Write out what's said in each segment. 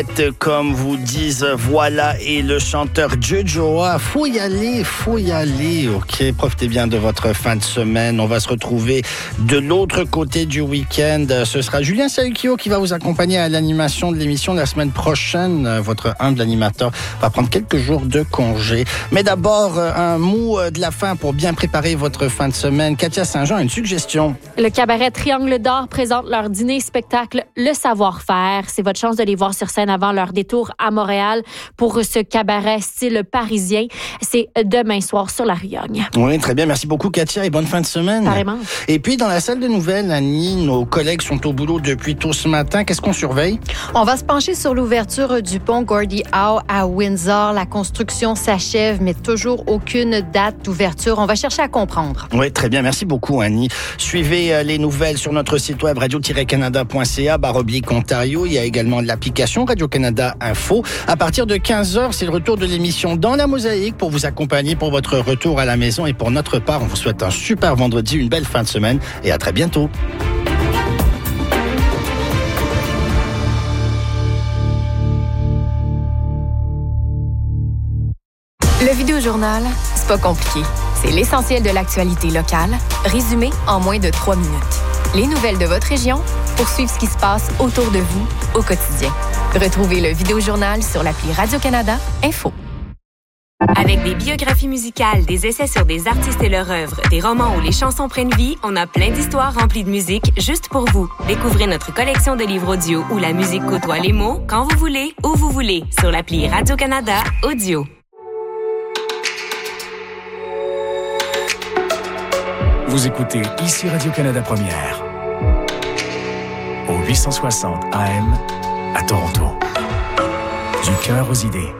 Comme vous disent Voilà et le chanteur Jojoa, faut y aller, ok, profitez bien de votre fin de semaine, on va se retrouver de l'autre côté du week-end, ce sera Julien Salucchio qui va vous accompagner à l'animation de l'émission de la semaine prochaine, votre humble animateur va prendre quelques jours de congé, mais d'abord un mot de la fin pour bien préparer votre fin de semaine. Katia Saint-Jean a une suggestion. Le cabaret Triangle d'Or présente leur dîner-spectacle Le Savoir-faire, c'est votre chance de les voir sur scène avant leur détour à Montréal pour ce cabaret style parisien. C'est demain soir sur la Riogne. Oui, très bien. Merci beaucoup, Katia, et bonne fin de semaine. Carrément. Et puis, dans la salle de nouvelles, Annie, nos collègues sont au boulot depuis tôt ce matin. Qu'est-ce qu'on surveille? On va se pencher sur l'ouverture du pont Gordie Howe à Windsor. La construction s'achève, mais toujours aucune date d'ouverture. On va chercher à comprendre. Oui, très bien. Merci beaucoup, Annie. Suivez les nouvelles sur notre site web radio-canada.ca/Ontario. Il y a également l'application Radio-Canada Info. À partir de 15h, c'est le retour de l'émission Dans la Mosaïque pour vous accompagner pour votre retour à la maison. Et pour notre part, on vous souhaite un super vendredi, une belle fin de semaine et à très bientôt. Le Vidéojournal, c'est pas compliqué. C'est l'essentiel de l'actualité locale, résumé en moins de 3 minutes. Les nouvelles de votre région pour suivre ce qui se passe autour de vous au quotidien. Retrouvez le Vidéojournal sur l'appli Radio-Canada Info. Avec des biographies musicales, des essais sur des artistes et leur œuvre, des romans où les chansons prennent vie, on a plein d'histoires remplies de musique juste pour vous. Découvrez notre collection de livres audio où la musique côtoie les mots quand vous voulez, où vous voulez, sur l'appli Radio-Canada Audio. Vous écoutez ici Radio-Canada Première au 860 AM à Toronto. Du cœur aux idées.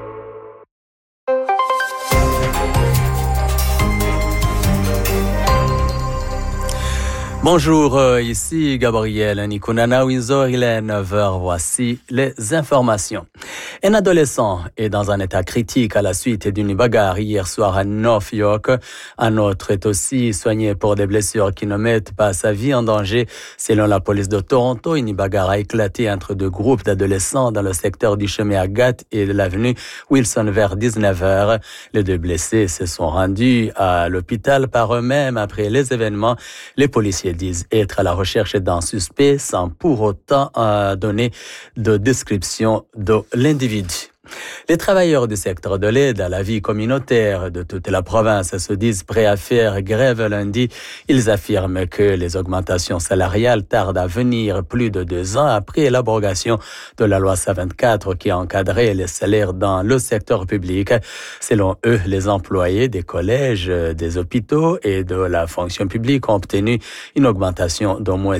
Bonjour, ici Gabriel Nikunana Windsor, il est 9h, voici les informations. Un adolescent est dans un état critique à la suite d'une bagarre hier soir à North York. Un autre est aussi soigné pour des blessures qui ne mettent pas sa vie en danger. Selon la police de Toronto, une bagarre a éclaté entre deux groupes d'adolescents dans le secteur du chemin Agathe et de l'avenue Wilson vers 19h. Les deux blessés se sont rendus à l'hôpital par eux-mêmes après les événements. Les policiers disent être à la recherche d'un suspect sans pour autant donner de description de l'individu. Les travailleurs du secteur de l'aide à la vie communautaire de toute la province se disent prêts à faire grève lundi. Ils affirment que les augmentations salariales tardent à venir plus de 2 ans après l'abrogation de la loi 124 qui encadrait les salaires dans le secteur public. Selon eux, les employés des collèges, des hôpitaux et de la fonction publique ont obtenu une augmentation d'au moins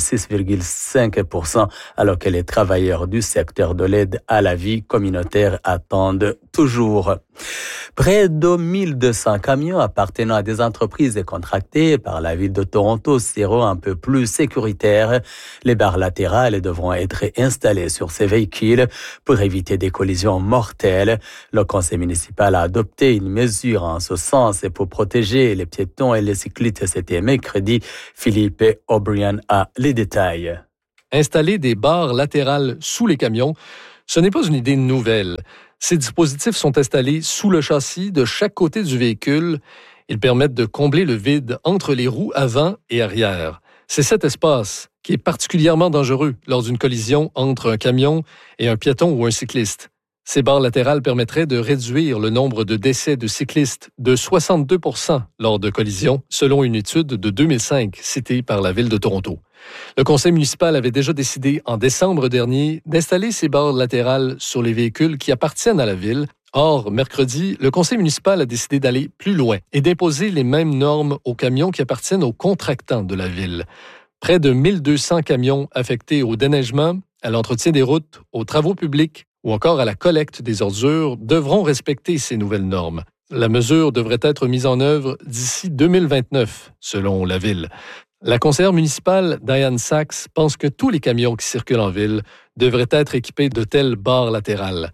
6,5% alors que les travailleurs du secteur de l'aide à la vie communautaire attendent toujours. Près de 1200 camions appartenant à des entreprises contractées par la ville de Toronto seront un peu plus sécuritaires. Les barres latérales devront être installées sur ces véhicules pour éviter des collisions mortelles. Le conseil municipal a adopté une mesure en ce sens pour protéger les piétons et les cyclistes. C'était mercredi. Philippe O'Brien a les détails. Installer des barres latérales sous les camions, ce n'est pas une idée nouvelle. Ces dispositifs sont installés sous le châssis de chaque côté du véhicule. Ils permettent de combler le vide entre les roues avant et arrière. C'est cet espace qui est particulièrement dangereux lors d'une collision entre un camion et un piéton ou un cycliste. Ces barres latérales permettraient de réduire le nombre de décès de cyclistes de 62% lors de collisions, selon une étude de 2005 citée par la Ville de Toronto. Le conseil municipal avait déjà décidé en décembre dernier d'installer ces barres latérales sur les véhicules qui appartiennent à la Ville. Or, mercredi, le conseil municipal a décidé d'aller plus loin et d'imposer les mêmes normes aux camions qui appartiennent aux contractants de la Ville. Près de 1200 camions affectés au déneigement, à l'entretien des routes, aux travaux publics ou encore à la collecte des ordures devront respecter ces nouvelles normes. La mesure devrait être mise en œuvre d'ici 2029, selon la Ville. La conseillère municipale, Diane Sachs, pense que tous les camions qui circulent en ville devraient être équipés de telles barres latérales.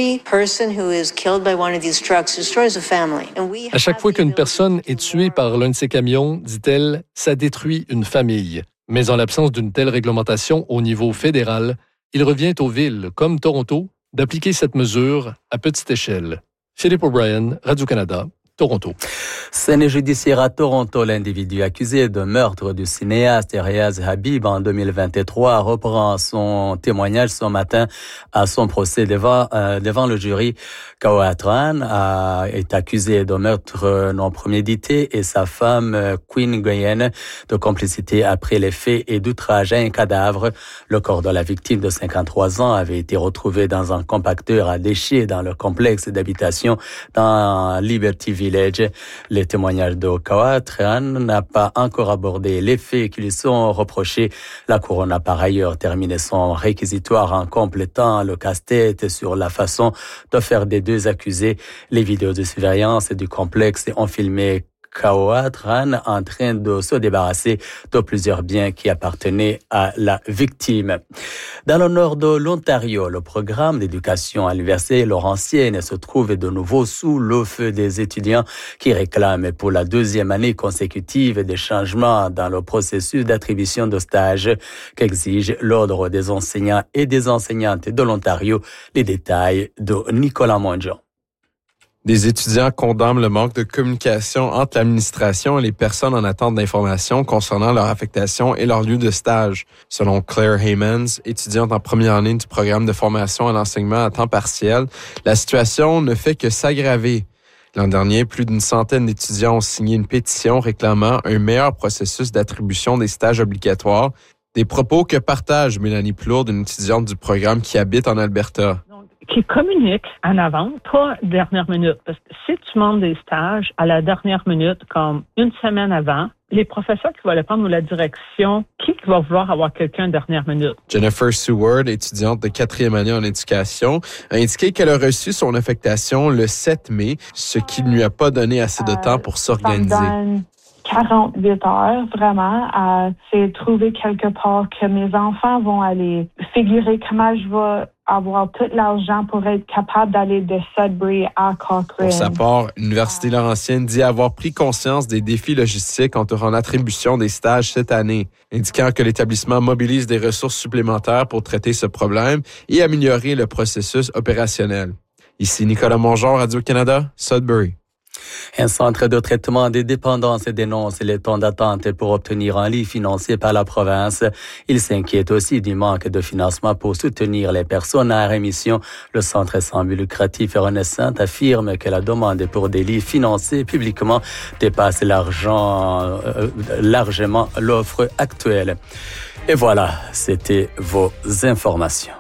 À chaque fois qu'une personne est tuée par l'un de ces camions, dit-elle, ça détruit une famille. Mais en l'absence d'une telle réglementation au niveau fédéral, il revient aux villes, comme Toronto, d'appliquer cette mesure à petite échelle. Philippe O'Brien, Radio-Canada, Toronto. Scène judiciaire à Toronto, l'individu accusé de meurtre du cinéaste Riaz Habib en 2023 reprend son témoignage ce matin à son procès devant le jury. Kawat Tran est accusé de meurtre non prémédité et sa femme Queen Guyen de complicité après les faits et d'outrage à un cadavre. Le corps de la victime de 53 ans avait été retrouvé dans un compacteur à déchets dans le complexe d'habitation dans Liberty Village. Les témoignages de Kawat Tran n'a pas encore abordé les faits qui lui sont reprochés. La Couronne a par ailleurs terminé son réquisitoire en complétant le casse-tête sur la façon de faire des deux accusés. Les vidéos de surveillance du complexe ont filmé Kawat Tran en train de se débarrasser de plusieurs biens qui appartenaient à la victime. Dans le nord de l'Ontario, le programme d'éducation à l'université Laurentienne se trouve de nouveau sous le feu des étudiants qui réclament pour la deuxième année consécutive des changements dans le processus d'attribution de stages qu'exige l'Ordre des enseignants et des enseignantes de l'Ontario. Les détails de Nicolas Mongeon. Des étudiants condamnent le manque de communication entre l'administration et les personnes en attente d'informations concernant leur affectation et leur lieu de stage. Selon Claire Haymans, étudiante en première année du programme de formation à l'enseignement à temps partiel, la situation ne fait que s'aggraver. L'an dernier, plus d'une centaine d'étudiants ont signé une pétition réclamant un meilleur processus d'attribution des stages obligatoires. Des propos que partage Mélanie Plourde, une étudiante du programme qui habite en Alberta. Qui communique en avant, pas dernière minute. Parce que si tu demandes des stages à la dernière minute, comme une semaine avant, les professeurs qui vont le prendre ou la direction, qui va vouloir avoir quelqu'un dernière minute? Jennifer Seward, étudiante de 4e année en éducation, a indiqué qu'elle a reçu son affectation le 7 mai, ce qui ne lui a pas donné assez de temps pour s'organiser. 48 heures, vraiment, à trouver quelque part que mes enfants vont aller figurer comment je vais avoir tout l'argent pour être capable d'aller de Sudbury à Cochrane. Pour sa part, l'Université Laurentienne dit avoir pris conscience des défis logistiques entourant l'attribution des stages cette année, indiquant que l'établissement mobilise des ressources supplémentaires pour traiter ce problème et améliorer le processus opérationnel. Ici Nicolas Mongeon, Radio-Canada, Sudbury. Un centre de traitement des dépendances dénonce les temps d'attente pour obtenir un lit financé par la province. Il s'inquiète aussi du manque de financement pour soutenir les personnes en rémission. Le centre sans but lucratif Renaissance affirme que la demande pour des lits financés publiquement dépasse largement l'offre actuelle. Et voilà, c'était vos informations.